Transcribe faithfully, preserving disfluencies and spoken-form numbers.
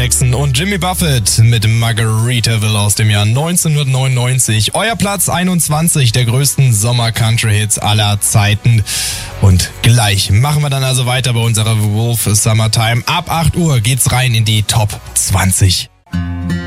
Jackson und Jimmy Buffett mit Margaritaville aus dem Jahr neunzehnhundertneunundneunzig. Euer Platz einundzwanzig der größten Sommer-Country-Hits aller Zeiten. Und gleich machen wir dann also weiter bei unserer Wolf Summertime. Ab acht Uhr geht's rein in die Top zwanzig.